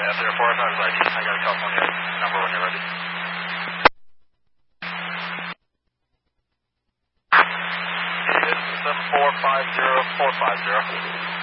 F04 is ID. I got a California number when you're ready. It's a 450450.